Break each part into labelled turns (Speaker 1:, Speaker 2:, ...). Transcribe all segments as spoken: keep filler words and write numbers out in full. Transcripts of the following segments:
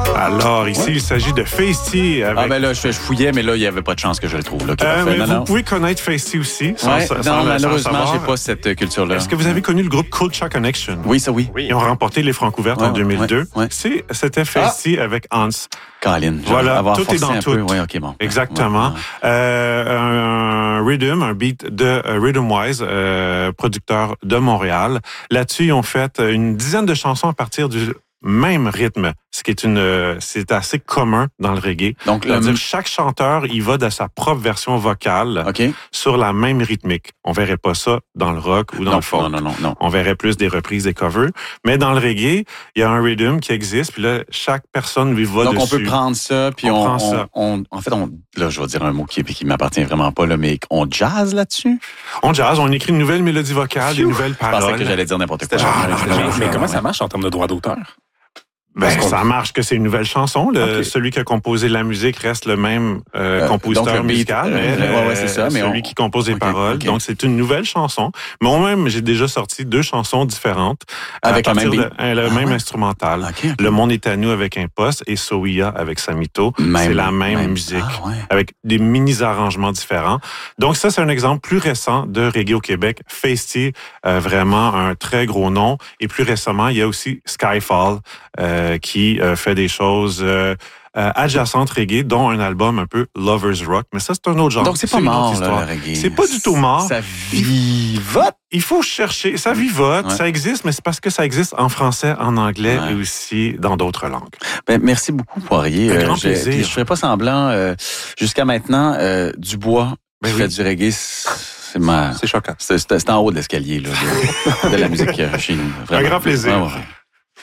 Speaker 1: Alors, ici,
Speaker 2: ouais.
Speaker 1: il s'agit de Feisty. Avec...
Speaker 2: Ah, ben là, je, je fouillais, mais là, il n'y avait pas de chance que je le trouve. Là,
Speaker 1: euh, mais
Speaker 2: non,
Speaker 1: vous
Speaker 2: non.
Speaker 1: pouvez connaître Feisty aussi, sans,
Speaker 2: ouais,
Speaker 1: sans,
Speaker 2: non,
Speaker 1: sans
Speaker 2: malheureusement,
Speaker 1: je
Speaker 2: j'ai pas cette culture-là.
Speaker 1: Est-ce que vous avez connu le groupe Culture Connection?
Speaker 2: Oui, ça oui.
Speaker 1: oui. Ils ont remporté les Francs-Ouvertes
Speaker 2: ouais,
Speaker 1: en deux mille deux.
Speaker 2: Ouais, ouais.
Speaker 1: C'est, c'était Feisty ah. avec Hans.
Speaker 2: Colin,
Speaker 1: voilà, tout est dans tout.
Speaker 2: Oui, ok, bon.
Speaker 1: Exactement. Ouais, ouais. Euh, un, un rhythm, un beat de uh, Rhythm Wise, euh, producteur de Montréal. Là-dessus, ils ont fait une dizaine de chansons à partir du même rythme, ce qui est une, c'est assez commun dans le reggae. Donc, c'est-à-dire, chaque chanteur, il va de sa propre version vocale okay. sur la même rythmique. On verrait pas ça dans le rock ou dans
Speaker 2: non,
Speaker 1: le folk.
Speaker 2: Non, non, non, non.
Speaker 1: On verrait plus des reprises, des covers. Mais dans le reggae, il y a un rhythm qui existe, puis là, chaque personne lui va
Speaker 2: Donc,
Speaker 1: dessus.
Speaker 2: Donc, on peut prendre ça, puis on,
Speaker 1: on,
Speaker 2: on,
Speaker 1: prend ça.
Speaker 2: on, en fait, on, là, je vais dire un mot qui, qui m'appartient vraiment pas, là, mais on jazz là-dessus?
Speaker 1: On jazz, on écrit une nouvelle mélodie vocale, des nouvelles paroles.
Speaker 2: Je pensais que j'allais dire n'importe quoi.
Speaker 3: Ah, non, non, non, mais comment ça marche en termes de droits d'auteur?
Speaker 1: Ben, ça marche que c'est une nouvelle chanson. Le, okay. Celui qui a composé la musique reste le même euh, compositeur
Speaker 2: donc,
Speaker 1: musical,
Speaker 2: beat,
Speaker 1: mais
Speaker 2: euh, ouais, ouais, c'est ça, mais
Speaker 1: celui
Speaker 2: on...
Speaker 1: qui compose les
Speaker 2: okay,
Speaker 1: paroles. Okay. Donc, c'est une nouvelle chanson. Moi-même, j'ai déjà sorti deux chansons différentes.
Speaker 2: Avec
Speaker 1: à
Speaker 2: le même,
Speaker 1: de, euh, le
Speaker 2: ah,
Speaker 1: même
Speaker 2: ouais.
Speaker 1: instrumental.
Speaker 2: Okay, okay.
Speaker 1: Le Monde est à nous avec un poste et Soia avec Samito. Même, c'est la même, même. musique.
Speaker 2: Ah, ouais.
Speaker 1: Avec des mini-arrangements différents. Donc, ça, c'est un exemple plus récent de reggae au Québec. Feisty, euh, vraiment un très gros nom. Et plus récemment, il y a aussi Skyfall, euh, qui euh, fait des choses euh, euh, adjacentes reggae, dont un album un peu Lovers Rock. Mais ça, c'est un autre genre.
Speaker 2: Donc, c'est pas mort, là, le reggae.
Speaker 1: C'est pas du tout mort.
Speaker 2: Ça vivote.
Speaker 1: Il faut chercher. Ça vivote,
Speaker 2: ouais.
Speaker 1: ça existe, mais c'est parce que ça existe en français, en anglais ouais. et aussi dans d'autres langues.
Speaker 2: Ben, merci beaucoup, Poirier.
Speaker 1: Un grand
Speaker 2: euh,
Speaker 1: plaisir.
Speaker 2: Je ferai pas semblant. Euh, jusqu'à maintenant, euh, Dubois, ben qui oui. fait du reggae, c'est ma...
Speaker 3: C'est choquant.
Speaker 2: C'est, c'est, c'est en haut de l'escalier, là, de, de la musique chez nous. Vraiment.
Speaker 1: Un grand plaisir.
Speaker 2: Ouais, ouais.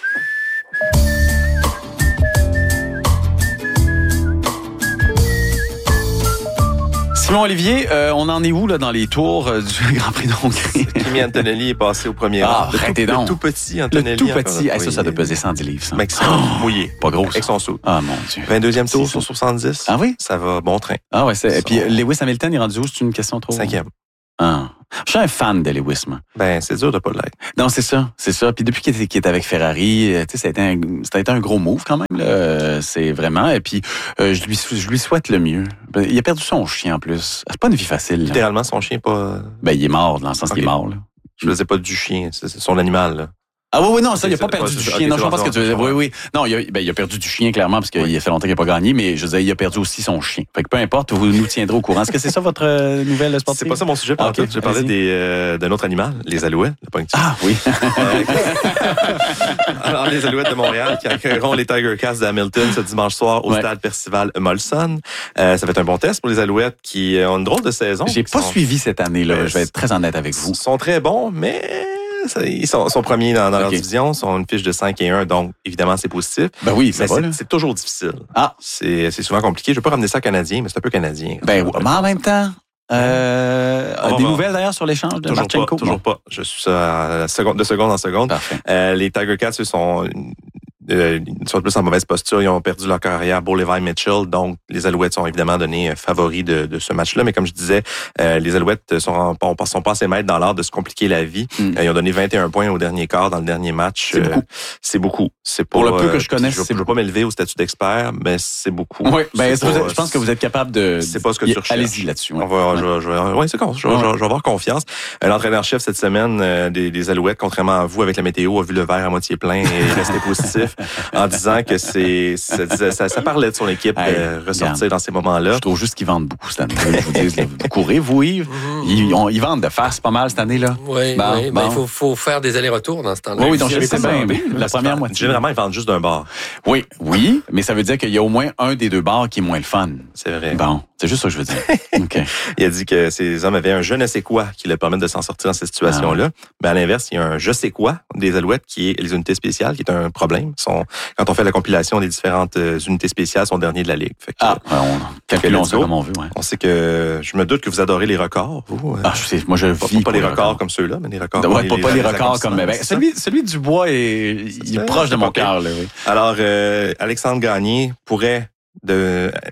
Speaker 2: Simon Olivier, euh, on en est où là dans les tours euh, du Grand Prix d'Hongrie?
Speaker 3: Kimi Antonelli est passé au premier
Speaker 2: ah,
Speaker 3: rang.
Speaker 2: Arrêtez
Speaker 3: le,
Speaker 2: donc.
Speaker 3: le tout petit Antonelli.
Speaker 2: Le tout petit. Hey, ça, ça doit peser cent dix livres, ça.
Speaker 3: Maximum. Oh, mouillé.
Speaker 2: Pas gros.
Speaker 3: Avec son sou.
Speaker 2: Ah, mon Dieu.
Speaker 3: vingt-deuxième tour sur soixante-dix.
Speaker 2: Ah oui?
Speaker 3: Ça va bon train.
Speaker 2: Ah ouais, c'est... Et puis Lewis Hamilton est rendu où? C'est une question trop...
Speaker 3: Cinquième.
Speaker 2: Ah. Je suis un fan de Lewis, moi.
Speaker 3: Ben, c'est dur de pas l'être.
Speaker 2: Non, c'est ça, c'est ça. Puis depuis qu'il est, qu'il est avec Ferrari, tu sais, ça a été un, ça a été un gros move quand même, là. C'est vraiment. Et puis, euh, je lui, je lui souhaite le mieux. Il a perdu son chien en plus. C'est pas une vie facile. Là.
Speaker 3: Littéralement, son chien pas.
Speaker 2: Ben, il est mort dans le sens okay. qu'il est mort. Là.
Speaker 3: Je faisais pas du chien, c'est son animal. Là.
Speaker 2: Ah oui, oui, non, ça, il a pas perdu
Speaker 3: pas,
Speaker 2: du
Speaker 3: okay,
Speaker 2: chien. Non, je pense que tu veux dire.
Speaker 3: Ouais.
Speaker 2: Oui, oui. Non, il a, ben, il a perdu du chien, clairement, parce qu'il oui. a fait longtemps qu'il n'a pas gagné, mais je veux dire, il a perdu aussi son chien. Fait que peu importe, vous nous tiendrez au courant. Est-ce que c'est ça votre euh, nouvelle sportive?
Speaker 3: C'est pas ça mon sujet, par ah, okay. Je parlais des, euh, d'un autre animal, les alouettes.
Speaker 2: Ah, oui.
Speaker 3: Alors, les alouettes de Montréal qui accueilleront les Tiger Cats d'Hamilton ce dimanche soir au ouais. stade Percival Molson. Euh, ça va être un bon test pour les alouettes qui ont une drôle de saison.
Speaker 2: J'ai pas
Speaker 3: sont...
Speaker 2: suivi cette année-là, euh, je vais être très honnête avec vous.
Speaker 3: Ils sont très bons, mais... Ils sont, sont premiers dans, dans okay. leur division, ils ont une fiche de cinq et un, donc évidemment c'est positif.
Speaker 2: Ben oui, ça
Speaker 3: mais
Speaker 2: va,
Speaker 3: c'est,
Speaker 2: là.
Speaker 3: c'est toujours difficile.
Speaker 2: Ah.
Speaker 3: C'est, c'est souvent compliqué. Je ne veux pas ramener ça canadien, mais c'est un peu canadien.
Speaker 2: Ben oui, mais en même temps, euh, des voir. Nouvelles d'ailleurs sur l'échange de Marchenko?
Speaker 3: Pas, toujours pas. Je suis ça à seconde, de seconde en seconde.
Speaker 2: Parfait.
Speaker 3: Euh, les Tiger Cats, eux, sont... Euh, ils sont plus en mauvaise posture, ils ont perdu leur carrière, Bo Levi Mitchell, donc les Alouettes sont évidemment donnés favoris de, de ce match-là, mais comme je disais, euh, les Alouettes sont, sont pas assez maîtres dans l'art de se compliquer la vie. Mm. Euh, ils ont donné vingt et un points au dernier quart dans le dernier match.
Speaker 2: C'est beaucoup.
Speaker 3: Euh, c'est beaucoup. C'est
Speaker 2: pour
Speaker 3: pas,
Speaker 2: le peu que je connais,
Speaker 3: je ne veux pas m'élever au statut d'expert, mais c'est beaucoup.
Speaker 2: Oui, ben,
Speaker 3: pas,
Speaker 2: je pense que vous êtes capable de...
Speaker 3: C'est pas ce que tu recherches.
Speaker 2: Allez-y là-dessus. Ouais.
Speaker 3: On va, ouais. je, je, ouais, c'est con. Je, ouais. je, je, je vais avoir confiance. Euh, l'entraîneur-chef cette semaine euh, des, des Alouettes, contrairement à vous, avec la météo, a vu le verre à moitié plein et est resté positif en disant que c'est ça, ça, ça parlait de son équipe hey, de ressortir regarde, dans ces moments-là.
Speaker 2: Je trouve juste qu'ils vendent beaucoup cette année. Je vous dis, vous courez, vous, Yves. Ils, on, ils vendent de face pas mal cette année-là.
Speaker 4: Oui,
Speaker 2: bon,
Speaker 4: oui
Speaker 2: bon.
Speaker 4: Ben, il faut, faut faire des allers-retours dans ce temps-là.
Speaker 2: Oui, oui, donc je sais bien. Mais la première moitié.
Speaker 3: Généralement, ils vendent juste d'un bar.
Speaker 2: Oui, oui, mais ça veut dire qu'il y a au moins un des deux bars qui est moins le fun.
Speaker 3: C'est vrai.
Speaker 2: Bon, c'est juste ça que je veux dire. Okay.
Speaker 3: Il a dit que ces hommes avaient un je ne sais quoi qui leur permet de s'en sortir dans cette situation-là. Ah ouais. Mais à l'inverse, il y a un je sais quoi des Alouettes qui est les unités spéciales, qui est un problème. Sont, quand on fait la compilation des différentes unités spéciales, sont derniers de la Ligue. Fait que,
Speaker 2: ah, ouais, on calcule ça comme on veut. Ouais.
Speaker 3: On sait que je me doute que vous adorez les records, vous.
Speaker 2: Ah, je sais, moi je vis
Speaker 3: pas, pas les records,
Speaker 2: records
Speaker 3: comme ceux-là, mais les records.
Speaker 2: Ouais,
Speaker 3: les,
Speaker 2: pas,
Speaker 3: les,
Speaker 2: pas les, les
Speaker 3: records
Speaker 2: comme ben, celui, celui du bois est, il est proche de mon cœur. Là, oui.
Speaker 3: Alors, euh, Alexandre Gagné pourrait de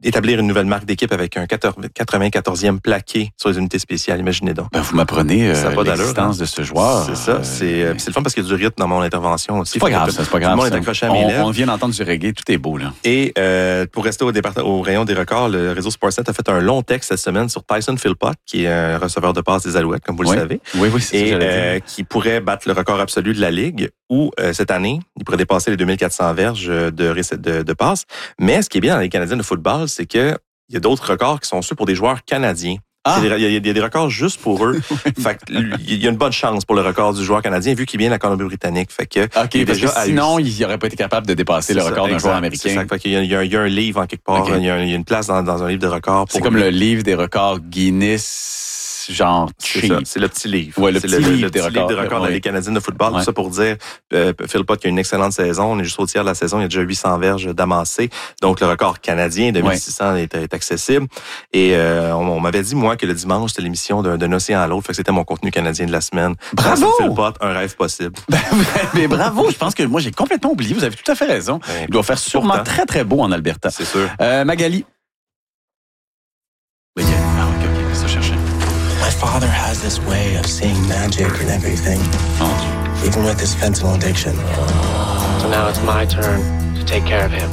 Speaker 3: établir une nouvelle marque d'équipe avec un quatre-vingt-quatorzième plaqué sur les unités spéciales. Imaginez donc.
Speaker 2: Ben, vous m'apprenez euh, l'existence
Speaker 3: hein?
Speaker 2: de ce joueur.
Speaker 3: C'est ça. Euh, c'est, c'est le fun parce qu'il y a du rythme dans mon intervention aussi.
Speaker 2: C'est pas grave, ça, c'est pas grave.
Speaker 3: Tout le monde est accroché à mes
Speaker 2: on,
Speaker 3: lèvres.
Speaker 2: on vient d'entendre du reggae, tout est beau, là.
Speaker 3: Et euh, pour rester au, départ, au rayon des records, le réseau Sportsnet a fait un long texte cette semaine sur Tyson Philpott, qui est un receveur de passe des Alouettes, comme vous
Speaker 2: oui.
Speaker 3: le savez.
Speaker 2: Oui, oui, c'est
Speaker 3: et,
Speaker 2: ça que
Speaker 3: euh, qui pourrait battre le record absolu de la Ligue, où euh, cette année, il pourrait dépasser les deux mille quatre cents verges de, de, de passes. Mais ce qui est bien dans les Canadiens de football, c'est que il y a d'autres records qui sont ceux pour des joueurs canadiens. Ah. Il, y a des, il y a des records juste pour eux. Fait que, il y a une bonne chance pour le record du joueur canadien, vu qu'il vient de la Colombie-Britannique. Fait que,
Speaker 2: OK, parce que sinon, il n'aurait pas été capable de dépasser c'est le record ça, d'un joueur américain.
Speaker 3: C'est ça. Fait qu'il y a, il y a, il y a un livre en quelque part. Okay. Il, y a, il y a une place dans, dans un livre de records.
Speaker 2: C'est comme lui. Le livre des records Guinness. Genre cheap.
Speaker 3: C'est ça, c'est le petit livre.
Speaker 2: Ouais, le
Speaker 3: c'est
Speaker 2: petit
Speaker 3: le,
Speaker 2: livre
Speaker 3: le
Speaker 2: des
Speaker 3: petit
Speaker 2: records,
Speaker 3: livre des records
Speaker 2: ouais.
Speaker 3: dans les Canadiens de football.
Speaker 2: Ouais.
Speaker 3: Tout ça pour dire, euh, Philpott qui a une excellente saison. On est juste au tiers de la saison. Il y a déjà huit cents verges d'amassés. Donc, le record canadien de mille six cents ouais. est, est accessible. Et euh, on, on m'avait dit, moi, que le dimanche, c'était l'émission d'un, d'un océan à l'autre. Fait que c'était mon contenu canadien de la semaine.
Speaker 2: Bravo!
Speaker 3: Philpott, un rêve possible.
Speaker 2: Ben, mais bravo! Je pense que moi, j'ai complètement oublié. Vous avez tout à fait raison. Ben, il doit faire sûrement pourtant. Très, très beau en Alberta.
Speaker 3: C'est sûr.
Speaker 2: Euh, Magali. Oui, ah, OK, OK. Ça cherchait.
Speaker 5: My father has this way of seeing magic in everything,
Speaker 2: oh.
Speaker 5: even with his fentanyl addiction.
Speaker 6: So now it's my turn to take care of him.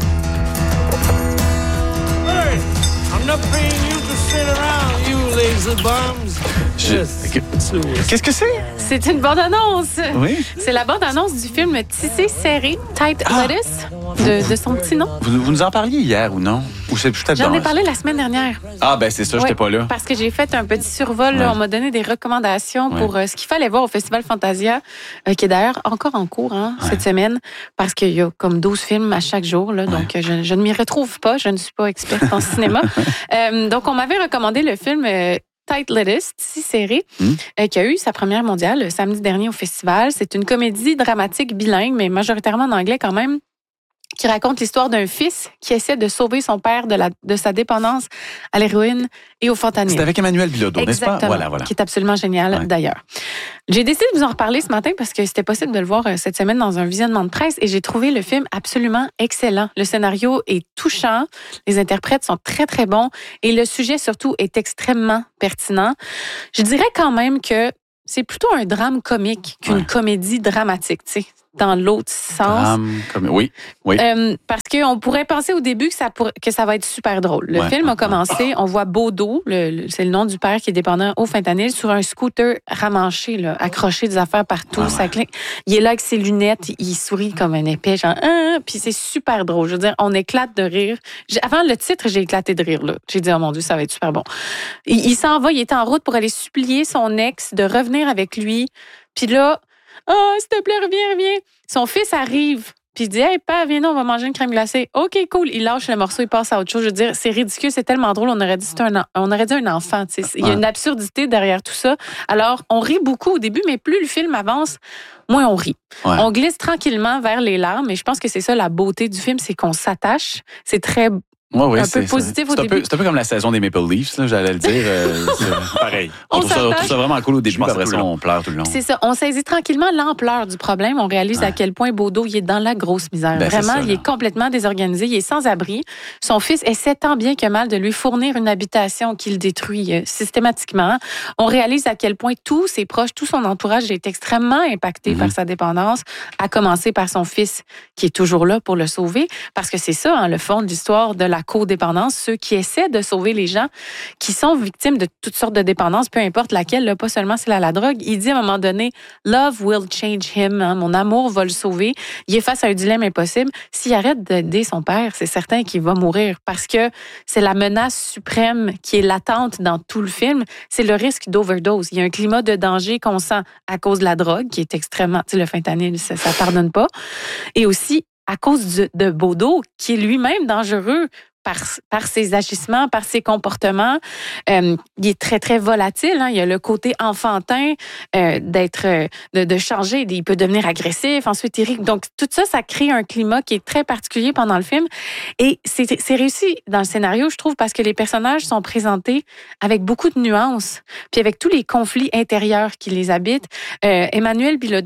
Speaker 7: Hey, I'm not paying you to sit around, you lazy bums.
Speaker 2: Je... Qu'est-ce que c'est?
Speaker 8: C'est une bande-annonce.
Speaker 2: Oui.
Speaker 8: C'est la bande-annonce du film Tissé serré, Tight
Speaker 2: ah.
Speaker 8: Lettuce, de, de son petit nom.
Speaker 2: Vous, vous nous en parliez hier ou non? Ou c'est peut-être
Speaker 8: J'en
Speaker 2: dans...
Speaker 8: ai parlé la semaine dernière.
Speaker 2: Ah, ben c'est ça, ouais, j'étais pas là.
Speaker 8: Parce que j'ai fait un petit survol. Ouais. Là, on m'a donné des recommandations ouais. pour euh, ce qu'il fallait voir au Festival Fantasia, euh, qui est d'ailleurs encore en cours hein, ouais. cette semaine, parce qu'il y a comme douze films à chaque jour. Là, donc, ouais. je, je ne m'y retrouve pas. Je ne suis pas experte en cinéma. Euh, donc, on m'avait recommandé le film... Euh, Tight Lettuce, Tissé serré, mmh. euh, qui a eu sa première mondiale le samedi dernier au festival. C'est une comédie dramatique bilingue, mais majoritairement en anglais quand même, qui raconte l'histoire d'un fils qui essaie de sauver son père de, la, de sa dépendance à l'héroïne et au fentanyl.
Speaker 2: C'est avec Emmanuel Bilodeau, n'est-ce pas?
Speaker 8: Voilà, voilà. Qui est absolument génial, ouais. d'ailleurs. J'ai décidé de vous en reparler ce matin parce que c'était possible de le voir cette semaine dans un visionnement de presse et j'ai trouvé le film absolument excellent. Le scénario est touchant, les interprètes sont très, très bons et le sujet, surtout, est extrêmement pertinent. Je dirais quand même que c'est plutôt un drame comique qu'une ouais. comédie dramatique, tu sais. Dans l'autre sens.
Speaker 2: Drame, comme... Oui, oui.
Speaker 8: Euh, parce qu'on pourrait penser au début que ça, pour... que ça va être super drôle. Le ouais, film a commencé, on voit Bodo, le, le, c'est le nom du père qui est dépendant au fentanyl, sur un scooter ramanché, là, accroché des affaires partout. Ouais, ça ouais. Il est là avec ses lunettes, il sourit comme un épais, genre, ah, puis c'est super drôle. Je veux dire, on éclate de rire. J'ai... Avant le titre, j'ai éclaté de rire. Là. J'ai dit, oh mon Dieu, ça va être super bon. Il, il s'en va, il est en route pour aller supplier son ex de revenir avec lui. Puis là, ah, oh, s'il te plaît, reviens, reviens. Son fils arrive, puis il dit, hey, père, viens, non, on va manger une crème glacée. OK, cool. Il lâche le morceau, il passe à autre chose. Je veux dire, c'est ridicule, c'est tellement drôle. On aurait dit, c'est un, on aurait dit un enfant, tu sais. Il y a une absurdité derrière tout ça. Alors, on rit beaucoup au début, mais plus le film avance, moins on rit. Ouais. On glisse tranquillement vers les larmes, et je pense que c'est ça la beauté du film, c'est qu'on s'attache. C'est très
Speaker 2: Ouais, oui,
Speaker 8: un
Speaker 2: c'est,
Speaker 8: peu positif
Speaker 2: c'est,
Speaker 8: au
Speaker 2: c'est
Speaker 8: début.
Speaker 2: Peu, c'est un peu comme la saison des Maple Leafs, là, j'allais le dire. Euh, c'est pareil. On, on, trouve ça, on trouve ça vraiment cool au début, puis après ça, on pleure tout le long.
Speaker 8: C'est ça. On saisit tranquillement l'ampleur du problème. On réalise ouais. à quel point Bodo, il est dans la grosse misère. Ben, vraiment, ça, il est complètement désorganisé. Il est sans abri. Son fils essaie tant bien que mal de lui fournir une habitation qu'il détruit euh, systématiquement. On réalise à quel point tous ses proches, tout son entourage est extrêmement impacté mm-hmm. par sa dépendance, à commencer par son fils qui est toujours là pour le sauver. Parce que c'est ça, hein, le fond de l'histoire de la codépendance. Ceux qui essaient de sauver les gens qui sont victimes de toutes sortes de dépendances, peu importe laquelle, là, pas seulement celle à la drogue. Il dit à un moment donné, « Love will change him hein, ». Mon amour va le sauver. Il est face à un dilemme impossible. S'il arrête d'aider son père, c'est certain qu'il va mourir parce que c'est la menace suprême qui est latente dans tout le film. C'est le risque d'overdose. Il y a un climat de danger qu'on sent à cause de la drogue qui est extrêmement... Tu sais, le fentanyl, ça ne pardonne pas. Et aussi à cause de, de Bodo, qui est lui-même dangereux Par, par ses agissements, par ses comportements. Euh, il est très, très volatile. Hein. Il y a le côté enfantin euh, d'être, euh, de, de changer. Il peut devenir agressif, ensuite il... Donc, tout ça, ça crée un climat qui est très particulier pendant le film. Et c'est, c'est réussi dans le scénario, je trouve, parce que les personnages sont présentés avec beaucoup de nuances, puis avec tous les conflits intérieurs qui les habitent. Euh, Emmanuel Bilodeau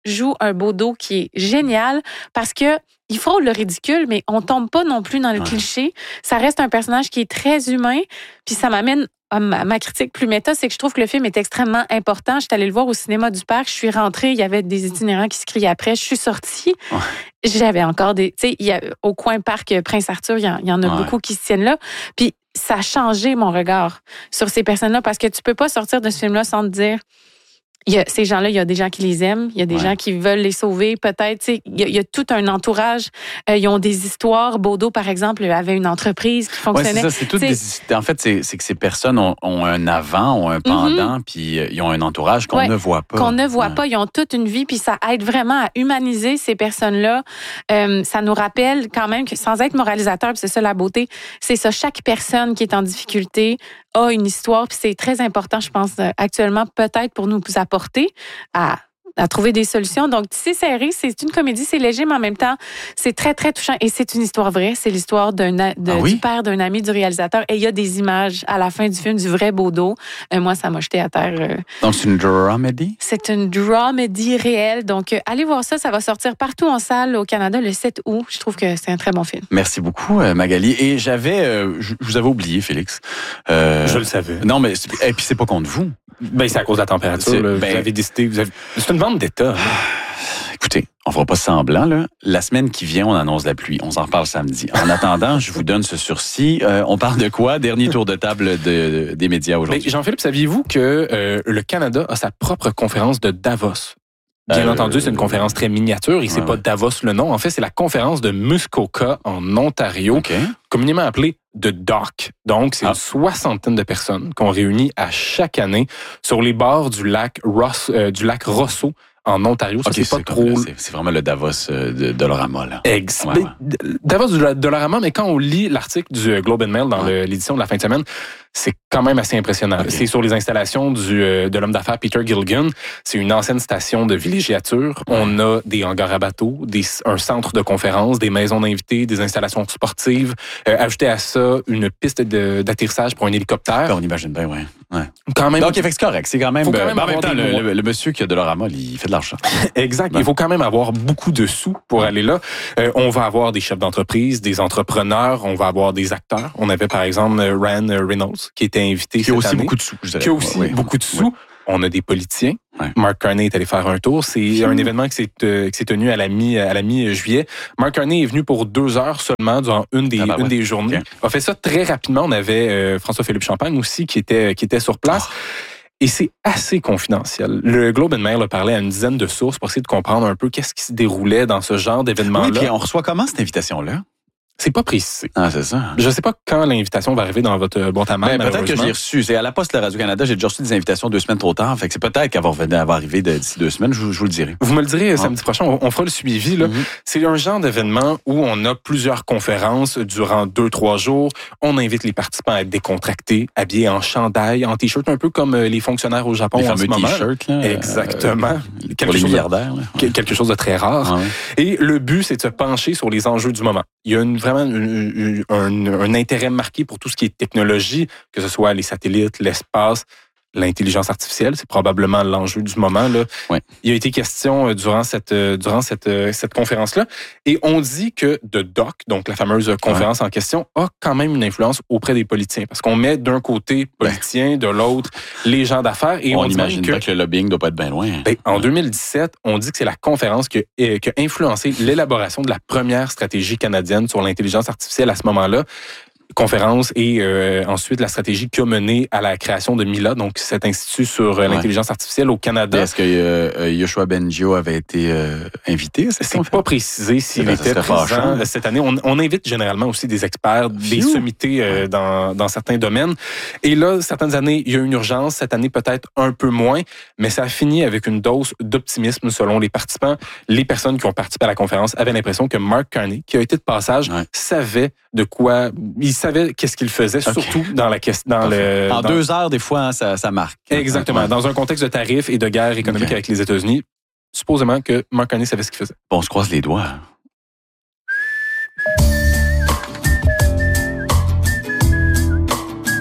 Speaker 8: joue un Bodo qui est génial parce que il frôle le ridicule, mais on tombe pas non plus dans le ouais. cliché. Ça reste un personnage qui est très humain, puis ça m'amène à ma, ma critique plus méta, c'est que je trouve que le film est extrêmement important. Je suis allée le voir au cinéma du Parc, je suis rentrée, il y avait des itinérants qui se criaient après, je suis sortie. Ouais. J'avais encore des... Tu sais, il y a, au coin Parc Prince-Arthur, il y, en, il y en a ouais. beaucoup qui se tiennent là. Puis ça a changé mon regard sur ces personnes-là parce que tu peux pas sortir de ce film-là sans te dire... Il y a, ces gens-là, il y a des gens qui les aiment, il y a des ouais. gens qui veulent les sauver, peut-être. Tu sais, il y a, il y a tout un entourage. Euh, ils ont des histoires. Bodo, par exemple, avait une entreprise qui fonctionnait.
Speaker 2: Ouais, c'est ça. C'est toutes des, en fait, c'est, c'est que ces personnes ont, ont un avant, ont un pendant, mm-hmm. puis euh, ils ont un entourage qu'on ouais, ne voit pas.
Speaker 8: Qu'on ne voit ouais. pas. Ils ont toute une vie, puis ça aide vraiment à humaniser ces personnes-là. Euh, ça nous rappelle quand même que, sans être moralisateur, puis c'est ça la beauté, c'est ça. Chaque personne qui est en difficulté a une histoire, puis c'est très important, je pense, actuellement, peut-être pour nous apporter à, à trouver des solutions. Donc, Tissé serré, c'est une comédie, c'est léger, mais en même temps, c'est très, très touchant. Et c'est une histoire vraie. C'est l'histoire d'un, de, ah oui? du père d'un ami du réalisateur. Et il y a des images à la fin du film du vrai Bodo. Euh, moi, ça m'a jeté à terre. Euh...
Speaker 2: Donc, c'est une dramedy?
Speaker 8: C'est une dramedy réelle. Donc, euh, allez voir ça. Ça va sortir partout en salle au Canada le sept août. Je trouve que c'est un très bon film.
Speaker 2: Merci beaucoup, Magali. Et j'avais... Euh, je vous avais oublié, Félix.
Speaker 9: Euh, je le savais.
Speaker 2: Non, mais... Et puis, c'est pas contre vous.
Speaker 9: Ben, c'est à cause de la température. C'est, là, ben, vous avez décidé... Vous avez... C'est une vente d'État. Là.
Speaker 2: Écoutez, on fera pas semblant, là. La semaine qui vient, on annonce la pluie. On s'en reparle samedi. En attendant, je vous donne ce sursis. Euh, on parle de quoi? Dernier tour de table de, de, des médias aujourd'hui.
Speaker 9: Mais Jean-Philippe, saviez-vous que euh, le Canada a sa propre conférence de Davos? Bien euh, entendu, c'est une conférence très miniature et c'est ouais, pas Davos le nom. En fait, c'est la conférence de Muskoka en Ontario, okay. communément appelée de D O C. Donc, c'est ah. une soixantaine de personnes qu'on réunit à chaque année sur les bords du lac Ross, euh, du lac Rosso en Ontario. Ça,
Speaker 2: okay,
Speaker 9: c'est pas
Speaker 2: c'est
Speaker 9: trop...
Speaker 2: C'est, c'est vraiment le Davos de Dollarama, là.
Speaker 9: Ex- ouais, ouais. Davos de Dollarama, mais quand on lit l'article du Globe and Mail dans ouais. le, l'édition de la fin de semaine, c'est quand même assez impressionnant. Okay. C'est sur les installations du, de l'homme d'affaires Peter Gilligan. C'est une ancienne station de villégiature. Ouais. On a des hangars à bateaux, des, un centre de conférences, des maisons d'invités, des installations sportives. Euh, ajouter à ça une piste de, d'atterrissage pour un hélicoptère.
Speaker 2: Ben, on imagine bien, oui. Ouais.
Speaker 9: Quand même.
Speaker 2: Donc, c'est correct. C'est quand même...
Speaker 9: Faut quand même
Speaker 2: ben, en même temps, le,
Speaker 9: le,
Speaker 2: le monsieur qui a de Dollarama, il fait de l'argent.
Speaker 9: Exact. Ouais. Il faut quand même avoir beaucoup de sous pour ouais. aller là. Euh, on va avoir des chefs d'entreprise, des entrepreneurs, on va avoir des acteurs. On avait, par exemple, Ryan Reynolds, qui était invité
Speaker 2: qui a aussi
Speaker 9: année,
Speaker 2: beaucoup de sous. Je dirais.
Speaker 9: Qui a aussi ouais, beaucoup de sous. Ouais. On a des politiciens. Ouais. Mark Carney est allé faire un tour. C'est un événement qui s'est, euh, qui s'est tenu à la, mi, à la mi-juillet. Mark Carney est venu pour deux heures seulement durant une des, ah ben une ouais. des journées. Okay. On a fait ça très rapidement. On avait euh, François-Philippe Champagne aussi qui était, qui était sur place. Oh. Et c'est assez confidentiel. Le Globe and Mail a parlé à une dizaine de sources pour essayer de comprendre un peu qu'est-ce qui se déroulait dans ce genre d'événement-là.
Speaker 2: Oui, puis on reçoit comment cette invitation-là?
Speaker 9: C'est pas précisé.
Speaker 2: Ah, c'est ça.
Speaker 9: Je sais pas quand l'invitation va arriver dans votre boîte à mail.
Speaker 2: Ben, peut-être que j'ai reçu. C'est à la Poste de Radio-Canada, j'ai déjà reçu des invitations deux semaines trop tard. Fait que c'est peut-être qu'elle va, revenir, elle va arriver d'ici deux semaines. Je vous, je vous le dirai.
Speaker 9: Vous me le direz ah. samedi prochain. On, on fera le suivi. Là. Mm-hmm. C'est un genre d'événement où on a plusieurs conférences durant deux, trois jours. On invite les participants à être décontractés, habillés en chandail, en t-shirt, un peu comme les fonctionnaires au Japon
Speaker 2: les
Speaker 9: en ce moment.
Speaker 2: T-shirts, là.
Speaker 9: Exactement.
Speaker 2: Euh, quelque pour les milliardaires.
Speaker 9: De, quelque chose de très rare. Ah, ouais. Et le but, c'est de se pencher sur les enjeux du moment. Il y a une, vraiment une, une Un, un intérêt marqué pour tout ce qui est technologie, que ce soit les satellites, l'espace, l'intelligence artificielle, c'est probablement l'enjeu du moment. Là.
Speaker 2: Ouais.
Speaker 9: Il y a été question durant cette durant cette cette conférence-là, et on dit que de D O C, donc la fameuse conférence ouais. en question, a quand même une influence auprès des politiciens, parce qu'on met d'un côté politiciens, ouais. de l'autre les gens d'affaires, et on,
Speaker 2: on imagine que, pas que le lobbying doit pas être bien loin.
Speaker 9: Ben, en deux mille dix-sept, on dit que c'est la conférence qui a, qui a influencé l'élaboration de la première stratégie canadienne sur l'intelligence artificielle à ce moment-là. Conférence et euh, ensuite la stratégie qui a mené à la création de Mila, donc cet institut sur euh, l'intelligence ouais. artificielle au Canada.
Speaker 2: Est-ce que euh, Yoshua Bengio avait été euh, invité?
Speaker 9: C'est, c'est pas précisé s'il était présent fâchant. Cette année. On, on invite généralement aussi des experts, des Phew. sommités euh, ouais. dans, dans certains domaines. Et là, certaines années, il y a une urgence. Cette année, peut-être un peu moins, mais ça a fini avec une dose d'optimisme selon les participants. Les personnes qui ont participé à la conférence avaient l'impression que Mark Carney, qui a été de passage, ouais. savait de quoi... Il savait qu'est-ce qu'il faisait, okay. surtout dans la question. Dans le,
Speaker 2: en
Speaker 9: dans...
Speaker 2: deux heures, des fois, hein, ça, ça marque.
Speaker 9: Exactement. Ouais. Dans un contexte de tarifs et de guerre économique okay. avec les États-Unis, supposément que Mark Carney savait ce qu'il faisait.
Speaker 2: Bon, on se croise les doigts.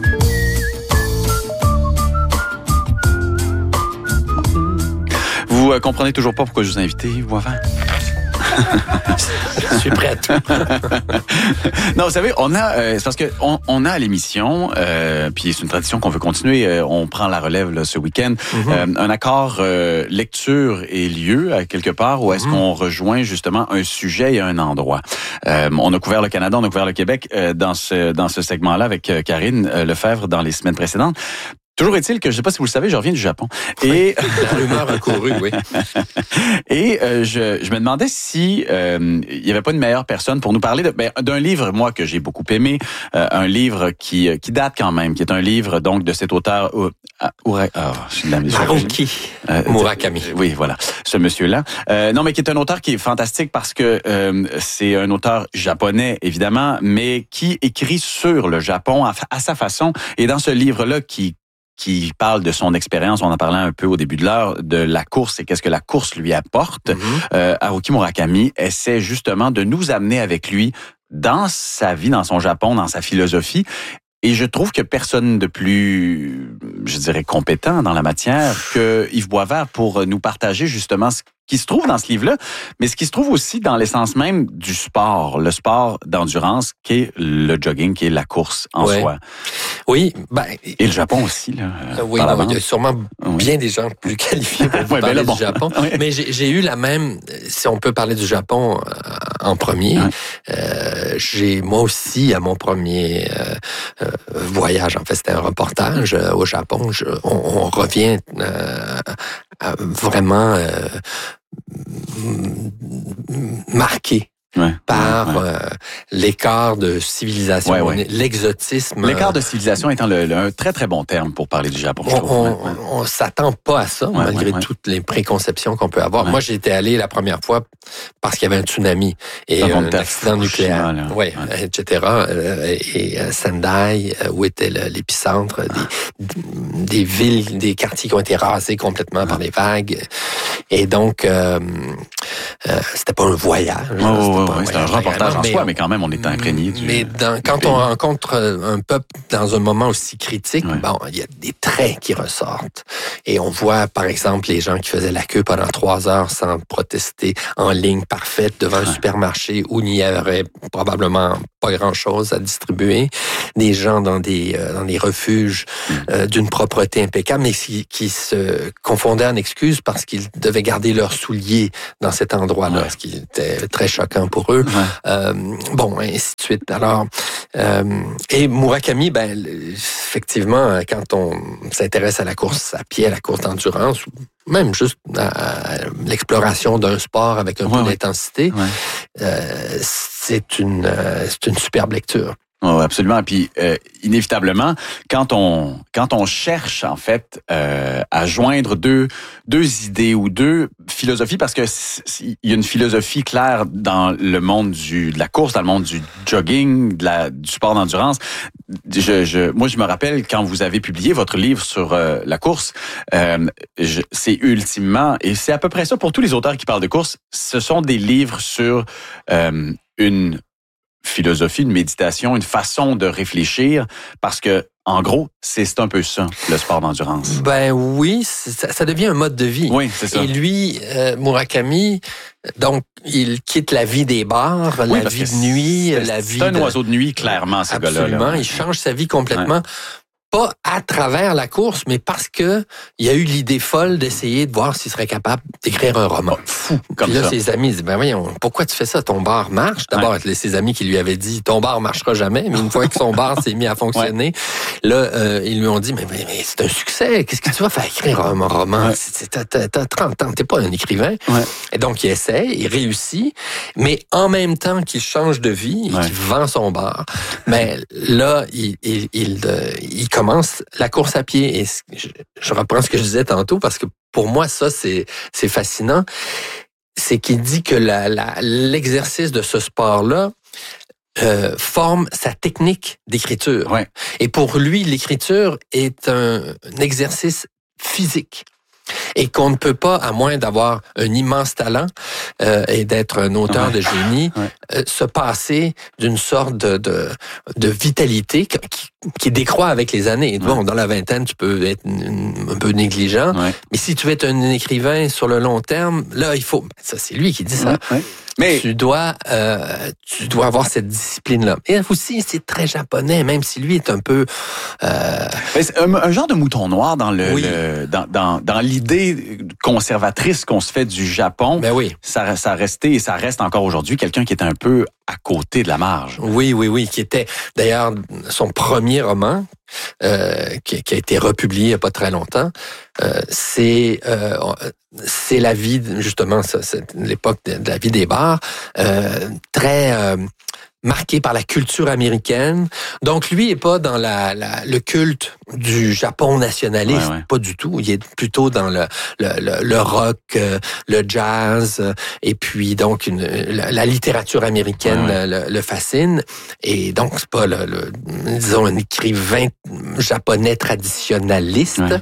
Speaker 2: Vous euh, comprenez toujours pas pourquoi je vous ai invité, Boivin?
Speaker 4: Je suis prêt à tout.
Speaker 2: Non, vous savez, on a, euh, c'est parce que on, on a à l'émission, euh, puis c'est une tradition qu'on veut continuer. Euh, on prend la relève là, ce week-end, mm-hmm. euh, un accord euh, lecture et lieu à quelque part où est-ce mm-hmm. qu'on rejoint justement un sujet et un endroit. Euh, on a couvert le Canada, on a couvert le Québec euh, dans ce dans ce segment-là avec euh, Karine euh, Lefebvre dans les semaines précédentes. Toujours est-il que, je ne sais pas si vous le savez, je reviens du Japon. Et
Speaker 4: la rumeur a couru, oui.
Speaker 2: Et euh, je, je me demandais si euh, il n'y avait pas une meilleure personne pour nous parler de, ben, d'un livre, moi, que j'ai beaucoup aimé, euh, un livre qui qui date quand même, qui est un livre donc de cet auteur uh, Ura, oh,
Speaker 4: Haruki euh, Murakami.
Speaker 2: Oui, voilà, ce monsieur-là. Euh, non, mais qui est un auteur qui est fantastique parce que euh, c'est un auteur japonais, évidemment, mais qui écrit sur le Japon à, à sa façon. Et dans ce livre-là, qui qui parle de son expérience, on en parlait un peu au début de l'heure, de la course et qu'est-ce que la course lui apporte. Mm-hmm. Euh, Haruki Murakami essaie justement de nous amener avec lui dans sa vie, dans son Japon, dans sa philosophie. Et je trouve que personne de plus, je dirais, compétent dans la matière que Yves Boisvert pour nous partager justement ce qui se trouve dans ce livre-là, mais ce qui se trouve aussi dans l'essence même du sport, le sport d'endurance qui est le jogging, qui est la course en
Speaker 4: ouais.
Speaker 2: soi.
Speaker 4: Oui. Ben,
Speaker 2: et le Japon aussi. Là,
Speaker 4: euh, oui, non, il y a sûrement oui. bien des gens plus qualifiés pour vous ouais, parler ben là, bon. du Japon. Oui. Mais j'ai, j'ai eu la même, si on peut parler du Japon euh, en premier, oui. euh, j'ai moi aussi, à mon premier euh, euh, voyage, en fait, c'était un reportage euh, au Japon, je, on, on revient euh, à vraiment euh, marqué ouais, par ouais, ouais. Euh, l'écart de civilisation, ouais, ouais. l'exotisme.
Speaker 2: L'écart de civilisation étant le, le, un très, très bon terme pour parler du Japon,
Speaker 4: on,
Speaker 2: je trouve.
Speaker 4: On,
Speaker 2: ouais, ouais.
Speaker 4: on, on s'attend pas à ça, ouais, malgré ouais, ouais. toutes les préconceptions qu'on peut avoir. Ouais. Moi, j'étais allé la première fois parce qu'il y avait un tsunami et un, un accident nucléaire, ouais, ouais. et cetera. Et Sendai, où était l'épicentre, des, des villes, des quartiers qui ont été rasés complètement ouais. par les vagues. Et donc, euh, euh, c'était pas un voyage.
Speaker 2: Oh, c'était, oh, pas un, c'était un reportage en mais, soi, mais quand même, on est imprégné du
Speaker 4: Mais dans, quand pays. On rencontre un peuple dans un moment aussi critique, ouais. bon, il y a des traits qui ressortent. Et on voit, par exemple, les gens qui faisaient la queue pendant trois heures sans protester en ligne parfaite devant ouais. un supermarché où il n'y aurait probablement pas grand-chose à distribuer. Des gens dans des, euh, dans des refuges mmh. euh, d'une propreté impeccable, mais qui, qui se confondaient en excuses parce qu'ils devaient garder leurs souliers dans cet endroit-là, ouais. ce qui était très choquant pour eux. Ouais. Euh, bon, ainsi de suite. Alors, euh, et Murakami, ben, effectivement, quand on s'intéresse à la course à pied, à la course d'endurance, ou même juste à l'exploration d'un sport avec un ouais, peu ouais. d'intensité, ouais. Euh, c'est une, euh, c'est une superbe lecture.
Speaker 2: Oh, absolument. Puis euh, inévitablement, quand on quand on cherche en fait euh, à joindre deux deux idées ou deux philosophies, parce que il y a une philosophie claire dans le monde du de la course, dans le monde du jogging, de la du sport d'endurance. Je, je moi je me rappelle quand vous avez publié votre livre sur euh, la course, euh, je, c'est ultimement et c'est à peu près ça pour tous les auteurs qui parlent de course. Ce sont des livres sur euh, une philosophie, une méditation, une façon de réfléchir, parce que en gros, c'est, c'est un peu ça, le sport d'endurance.
Speaker 4: Ben oui, ça, ça devient un mode de vie.
Speaker 2: Oui, c'est ça.
Speaker 4: Et lui, euh, Murakami, donc, il quitte la vie des bars, oui, la vie de nuit,
Speaker 2: c'est,
Speaker 4: la
Speaker 2: c'est
Speaker 4: vie...
Speaker 2: C'est un
Speaker 4: de...
Speaker 2: oiseau de nuit, clairement, ce
Speaker 4: Absolument,
Speaker 2: gars-là. Absolument,
Speaker 4: il change sa vie complètement. Ouais. Pas à travers la course, mais parce que il y a eu l'idée folle d'essayer de voir s'il serait capable d'écrire un roman.
Speaker 2: Fou, comme
Speaker 4: Puis là,
Speaker 2: ça.
Speaker 4: ses amis disent, ben voyons, pourquoi tu fais ça? Ton bar marche. D'abord, ouais. ses amis qui lui avaient dit, ton bar marchera jamais. Mais une fois que son bar s'est mis à fonctionner, ouais. là, euh, ils lui ont dit, mais, mais, mais c'est un succès. Qu'est-ce que tu vas faire écrire un roman? Ouais. C'est, t'as, t'as, t'as trente ans, t'es pas un écrivain. Ouais. Et donc, il essaie, il réussit. Mais en même temps qu'il change de vie et ouais. qu'il vend son bar, mais là, il, il, il, il, il commence la course à pied. Et je, je reprends ce que je disais tantôt parce que pour moi, ça, c'est, c'est fascinant. C'est qu'il dit que la, la, l'exercice de ce sport-là euh, forme sa technique d'écriture. Ouais. Et pour lui, l'écriture est un, un exercice physique. et qu'on ne peut pas, à moins d'avoir un immense talent euh, et d'être un auteur ouais. de génie, ouais. euh, se passer d'une sorte de, de, de vitalité qui, qui décroît avec les années. Ouais. Bon, dans la vingtaine, tu peux être un peu négligent, ouais. mais si tu veux être un écrivain sur le long terme, là, il faut... Ça, c'est lui qui dit ça. Ouais. Mais tu dois, euh, tu dois avoir cette discipline-là. Et aussi, c'est très japonais, même si lui est un peu euh...
Speaker 2: un, un genre de mouton noir dans le, oui. le dans, dans dans l'idée conservatrice qu'on se fait du Japon.
Speaker 4: Ben oui.
Speaker 2: Ça ça restait et ça reste encore aujourd'hui quelqu'un qui est un peu à côté de la marge.
Speaker 4: Oui, oui, oui, qui était d'ailleurs son premier roman euh, qui, qui a été republié il n'y a pas très longtemps. Euh, c'est euh, c'est la vie justement, ça, c'est l'époque de, de la vie des bars, euh, très euh, marqué par la culture américaine. Donc, lui est pas dans la, la le culte du Japon nationaliste, ouais, ouais. pas du tout. Il est plutôt dans le le, le, le rock, euh, le jazz, euh, et puis donc une, la, la littérature américaine ouais, ouais. Le, le fascine. Et donc, c'est pas le, le disons un écrivain japonais traditionnaliste. Ouais.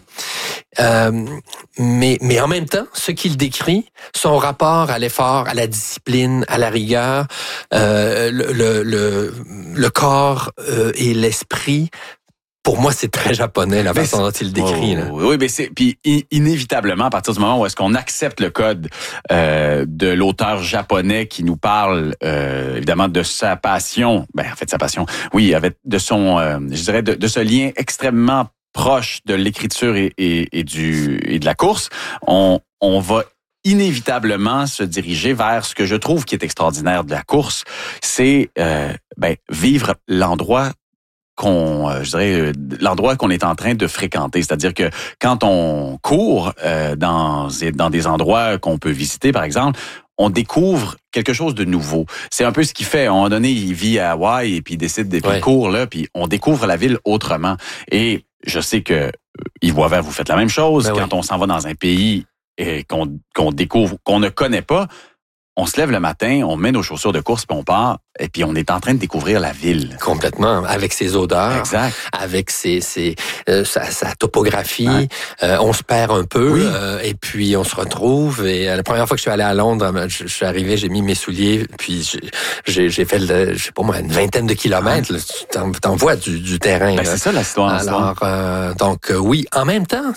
Speaker 4: Euh, mais mais en même temps, ce qu'il décrit, son rapport à l'effort, à la discipline, à la rigueur, euh, le, le le le corps euh, et l'esprit. Pour moi, c'est très japonais la façon dont il décrit.
Speaker 2: Oh,
Speaker 4: là.
Speaker 2: Oui, mais c'est puis inévitablement à partir du moment où est-ce qu'on accepte le code euh, de l'auteur japonais qui nous parle euh, évidemment de sa passion, ben en fait sa passion, oui, avec de son, euh, je dirais de, de ce lien extrêmement proche de l'écriture et, et, et du et de la course, on on va inévitablement se diriger vers ce que je trouve qui est extraordinaire de la course, c'est euh, ben vivre l'endroit qu'on, euh, je dirais, l'endroit qu'on est en train de fréquenter. C'est-à-dire que quand on court euh, dans dans des endroits qu'on peut visiter, par exemple, on découvre quelque chose de nouveau. C'est un peu ce qu'il fait. À un moment donné, il vit à Hawaï et puis il décide de ouais. court là, puis on découvre la ville autrement. Et je sais que euh, Yves Boisvert, vous faites la même chose. Ben quand oui. on s'en va dans un pays et qu'on qu'on découvre, qu'on ne connaît pas, on se lève le matin, on met nos chaussures de course, puis on part, et puis on est en train de découvrir la ville.
Speaker 4: Complètement, avec ses odeurs,
Speaker 2: exact.
Speaker 4: avec ses, ses, euh, sa, sa topographie. Ouais. Euh, on se perd un peu, oui. euh, et puis on se retrouve. Et euh, la première fois que je suis allé à Londres, je, je suis arrivé, j'ai mis mes souliers, puis j'ai, j'ai fait, le, je sais pas moi, une vingtaine de kilomètres. Là, tu t'en, t'en vois du, du terrain.
Speaker 2: Ben, c'est ça l'histoire.
Speaker 4: Alors, euh, donc euh, oui, en même temps.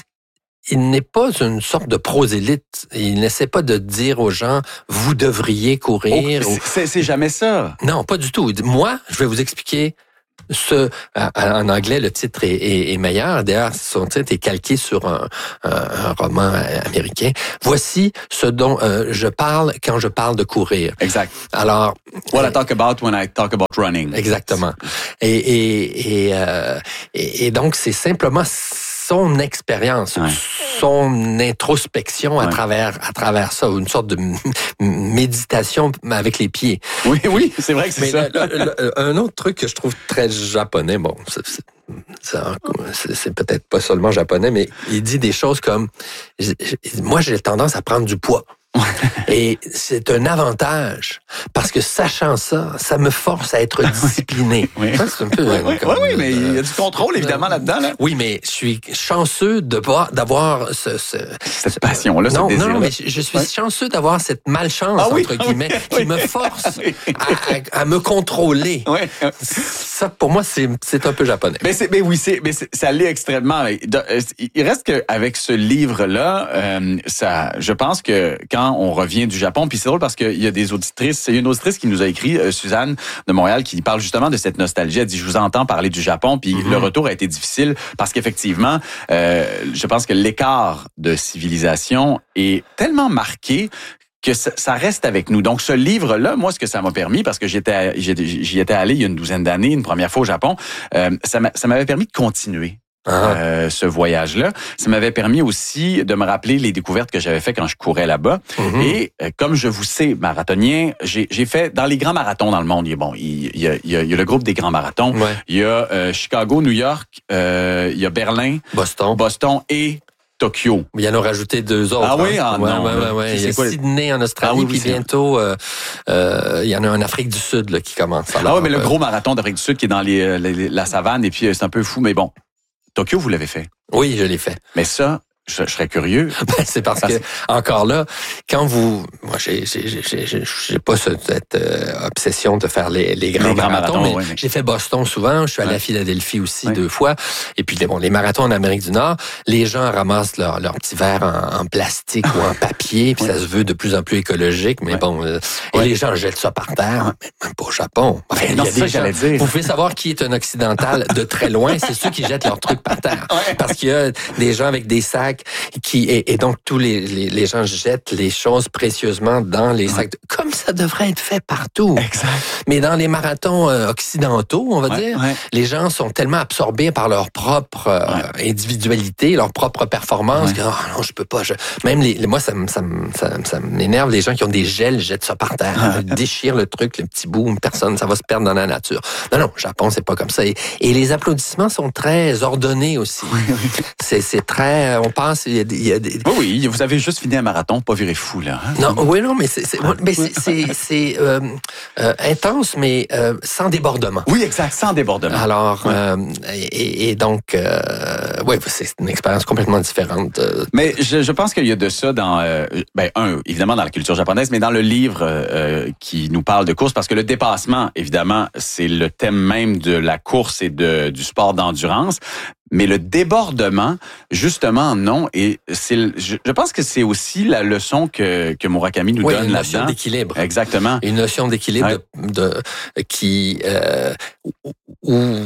Speaker 4: Il n'est pas une sorte de prosélyte. Il n'essaie pas de dire aux gens, vous devriez courir.
Speaker 2: Oh, c'est, c'est jamais ça.
Speaker 4: Non, pas du tout. Moi, je vais vous expliquer ce. En anglais, le titre est, est, est meilleur. D'ailleurs, son titre est calqué sur un, un, un roman américain. Voici ce dont euh, je parle quand je parle de courir.
Speaker 2: Exact.
Speaker 4: Alors,
Speaker 2: what I talk about when I talk about running.
Speaker 4: Exactement. Et et et, euh, et, et donc c'est simplement son expérience, ouais. son introspection à ouais. travers à travers ça, une sorte de m- méditation avec les pieds.
Speaker 2: Oui, oui, c'est vrai que c'est
Speaker 4: Mais
Speaker 2: ça.
Speaker 4: Le, le, le, un autre truc que je trouve très japonais, bon, c'est, c'est, c'est, c'est peut-être pas seulement japonais, mais il dit des choses comme moi j'ai tendance à prendre du poids. Et c'est un avantage parce que sachant ça, ça me force à être discipliné.
Speaker 2: Oui,
Speaker 4: ça, c'est un peu.
Speaker 2: Oui, oui, oui, oui mais il y a du contrôle évidemment là-dedans. Là.
Speaker 4: Oui, mais je suis chanceux de voir, d'avoir ce, ce
Speaker 2: cette
Speaker 4: ce,
Speaker 2: passion-là,
Speaker 4: non,
Speaker 2: ce désir.
Speaker 4: Non, non, mais je suis oui. chanceux d'avoir cette malchance ah, oui, entre guillemets oui, qui oui. me force à, à, à me contrôler.
Speaker 2: Oui.
Speaker 4: Ça, pour moi, c'est, c'est un peu japonais.
Speaker 2: Mais, c'est, mais oui, c'est, mais c'est, ça l'est extrêmement. Il reste qu'avec ce livre-là, euh, ça, je pense que quand on revient du Japon, puis c'est drôle parce qu'il y a des auditrices, il y a une auditrice qui nous a écrit, euh, Suzanne de Montréal, qui parle justement de cette nostalgie. Elle dit, je vous entends parler du Japon, puis mm-hmm. le retour a été difficile parce qu'effectivement, euh, je pense que l'écart de civilisation est tellement marqué que ça reste avec nous. Donc, ce livre-là, moi, ce que ça m'a permis, parce que j'étais, j'y étais allé il y a une douzaine d'années, une première fois au Japon, euh, ça, m'a, ça m'avait permis de continuer. Euh, ce voyage-là. Ça m'avait permis aussi de me rappeler les découvertes que j'avais fait quand je courais là-bas. Mm-hmm. Et euh, comme je vous sais, marathonien, j'ai, j'ai fait dans les grands marathons dans le monde. Il y a, bon, il y a, il y a, il y a le groupe des grands marathons. Ouais. Il y a euh, Chicago, New York, euh, il y a Berlin,
Speaker 4: Boston,
Speaker 2: Boston et Tokyo.
Speaker 4: Il y en a rajouté deux autres.
Speaker 2: Ah oui, ah
Speaker 4: ouais,
Speaker 2: non.
Speaker 4: Ouais, ouais, ouais. Il y a
Speaker 2: quoi,
Speaker 4: Sydney en Australie, ah oui, oui, puis bientôt, euh, euh, il y en a un en Afrique du Sud là, qui commence. Alors,
Speaker 2: ah oui, mais le gros marathon d'Afrique du Sud qui est dans les, les, la savane, et puis c'est un peu fou, mais bon. Tokyo, vous l'avez fait?
Speaker 4: Oui, je l'ai fait.
Speaker 2: Mais ça, Je, je serais curieux.
Speaker 4: Ben, c'est parce, parce que, encore là, quand vous... Moi, j'ai, j'ai, j'ai, j'ai, j'ai pas cette euh, obsession de faire les, les grands
Speaker 2: les
Speaker 4: marathons,
Speaker 2: marathons,
Speaker 4: mais,
Speaker 2: ouais, mais
Speaker 4: j'ai fait Boston souvent, je suis allé
Speaker 2: ouais.
Speaker 4: à Philadelphie aussi
Speaker 2: ouais.
Speaker 4: deux fois, et puis bon, les marathons en Amérique du Nord, les gens ramassent leur, leur petit verre en, en plastique ou en papier, puis ouais. ça se veut de plus en plus écologique, mais ouais. bon, euh, et ouais. les gens jettent ça par terre, mais même pas au Japon. Enfin,
Speaker 2: non,
Speaker 4: il y a
Speaker 2: c'est
Speaker 4: des
Speaker 2: ça
Speaker 4: gens,
Speaker 2: que j'allais dire.
Speaker 4: Vous pouvez savoir qui est un occidental de très loin, c'est ceux qui jettent leurs trucs par terre. Ouais. Parce qu'il y a des gens avec des sacs qui... Et, et donc, tous les, les, les gens jettent les choses précieusement dans les sacs. De, comme ça devrait être fait partout.
Speaker 2: Exact.
Speaker 4: Mais dans les marathons euh, occidentaux, on va
Speaker 2: ouais,
Speaker 4: dire,
Speaker 2: ouais.
Speaker 4: les gens sont tellement absorbés par leur propre euh, ouais. individualité, leur propre performance, ouais. que oh, non, je peux pas. Je... Même les, moi, ça, ça, ça, ça m'énerve, les gens qui ont des gels, jettent ça par terre, déchirent le truc, le petit bout, personne, ça va se perdre dans la nature. Non, non, au Japon, c'est pas comme ça. Et, et les applaudissements sont très ordonnés aussi.
Speaker 2: Oui, oui.
Speaker 4: C'est, c'est très... On pense... Il y a, il y a des...
Speaker 2: Oui, oui, vous avez juste fini un marathon, pas viré fou, là. Hein?
Speaker 4: Non, oui, non, mais c'est, c'est, mais c'est, c'est, c'est euh, euh, intense, mais euh, sans débordement.
Speaker 2: Oui, exact, sans débordement.
Speaker 4: Alors, ouais. euh, et, et donc, euh, oui, c'est une expérience complètement différente.
Speaker 2: Mais je, je pense qu'il y a de ça dans, euh, ben, un, évidemment dans la culture japonaise, mais dans le livre euh, qui nous parle de course, parce que le dépassement, évidemment, c'est le thème même de la course et de, du sport d'endurance. Mais le débordement, justement, non. Et c'est, je, je pense que c'est aussi la leçon que, que Murakami nous
Speaker 4: oui,
Speaker 2: donne
Speaker 4: une
Speaker 2: là-dedans.
Speaker 4: Notion d'équilibre.
Speaker 2: Exactement.
Speaker 4: Une notion d'équilibre ouais. de, de, qui, euh, où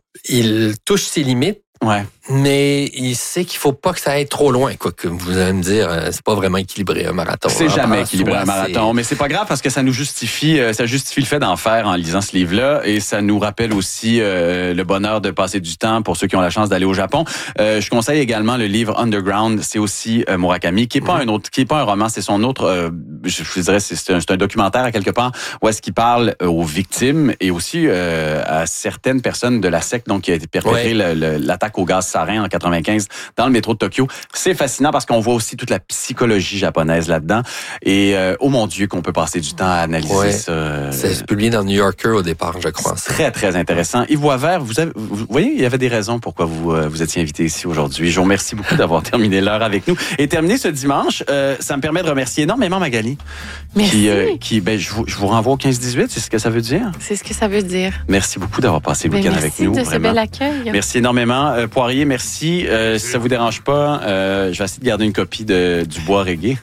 Speaker 4: il touche ses limites.
Speaker 2: Ouais.
Speaker 4: Mais il sait qu'il faut pas que ça aille trop loin. Quoi que vous allez me dire, c'est pas vraiment équilibré un marathon.
Speaker 2: C'est
Speaker 4: hein,
Speaker 2: jamais équilibré
Speaker 4: soi,
Speaker 2: un marathon,
Speaker 4: c'est...
Speaker 2: mais c'est pas grave parce que ça nous justifie, ça justifie le fait d'en faire en lisant ce livre-là, et ça nous rappelle aussi euh, le bonheur de passer du temps pour ceux qui ont la chance d'aller au Japon. Euh, je conseille également le livre Underground, c'est aussi euh, Murakami, qui est pas mmh. un autre, qui est pas un roman, c'est son autre. Euh, je, je dirais, c'est, c'est, un, c'est un documentaire à quelque part où est-ce qu'il parle euh, aux victimes et aussi euh, à certaines personnes de la secte, donc qui a été perpétré ouais. le, le, l'attaque au gaz sarin en quatre-vingt-quinze dans le métro de Tokyo. C'est fascinant parce qu'on voit aussi toute la psychologie japonaise là-dedans. Et euh, oh mon Dieu, qu'on peut passer du temps à analyser
Speaker 4: ouais.
Speaker 2: ça.
Speaker 4: C'est publié dans New Yorker au départ, je crois.
Speaker 2: C'est très, très intéressant. Yves Boisvert, vous, avez, vous voyez, il y avait des raisons pourquoi vous euh, vous étiez invité ici aujourd'hui. Je vous remercie beaucoup d'avoir terminé l'heure avec nous. Et terminé ce dimanche, euh, ça me permet de remercier énormément Magali.
Speaker 8: Merci.
Speaker 2: Qui, euh, qui ben, je, vous, je vous renvoie au quinze dix-huit, c'est ce que ça veut dire?
Speaker 8: C'est ce que ça veut dire.
Speaker 2: Merci beaucoup d'avoir passé le week-end avec nous.
Speaker 8: Merci de
Speaker 2: vraiment.
Speaker 8: ce bel accueil.
Speaker 2: Merci énormément. Euh, Poirier, merci. Euh, si ça vous dérange pas, euh, je vais essayer de garder une copie de, du bois reggae.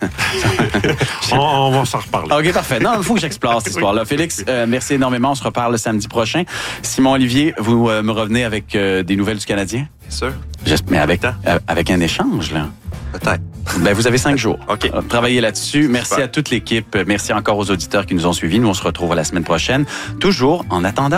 Speaker 1: on, on va s'en reparler.
Speaker 2: OK, parfait. Non, il faut que j'explore cette histoire-là. Félix, euh, merci énormément. On se reparle le samedi prochain. Simon Olivier, vous euh, me revenez avec euh, des nouvelles du Canadien?
Speaker 3: Bien sûr.
Speaker 2: Juste, mais avec, euh, avec un échange, là.
Speaker 3: Peut-être.
Speaker 2: Ben, vous avez cinq jours.
Speaker 3: OK.
Speaker 2: Travaillez là-dessus. Merci Super. à toute l'équipe. Merci encore aux auditeurs qui nous ont suivis. Nous, on se retrouve la semaine prochaine. Toujours en attendant.